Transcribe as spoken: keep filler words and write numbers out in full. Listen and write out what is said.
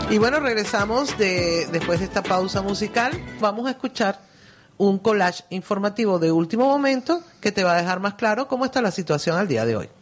Y bueno, regresamos de después de esta pausa musical. Vamos a escuchar un collage informativo de último momento que te va a dejar más claro cómo está la situación al día de hoy.